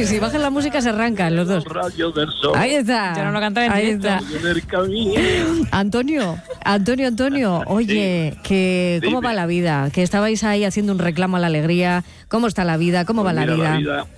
si bajan la música se arrancan los dos. Rayos del sol. Ahí está. Yo no lo canto en Ahí directo. está. En el camino. Antonio, oye, que ¿cómo Dime. va la vida? Que estabais ahí haciendo un reclamo a la alegría. ¿Cómo está la vida? ¿Cómo va Pues la mira, vida?